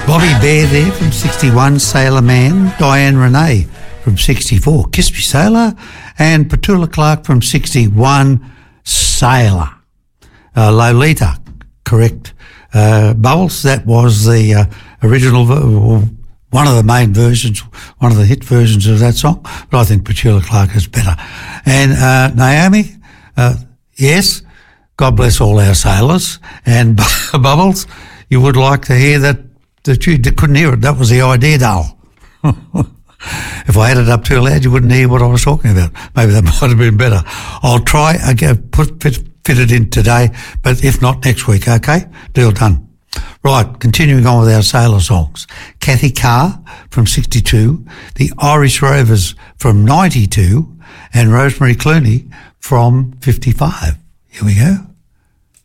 Bobby Bear there from 61, Sailor Man. Diane Renee from 64, Kiss Me Sailor. And Petula Clark from 61, Sailor. Lolita, correct. Bubbles, that was the original, one of the main versions, one of the hit versions of that song, but I think Petula Clark is better. And Naomi, yes, God bless all our sailors. And Bubbles, you would like to hear that you couldn't hear it. That was the idea, doll. If I had it up too loud, you wouldn't hear what I was talking about. Maybe that might have been better. I'll try again, fit it in today, but if not, next week, okay? Deal done. Right, continuing on with our sailor songs. Kathy Carr from 62, the Irish Rovers from 92, and Rosemary Clooney from 55. Here we go.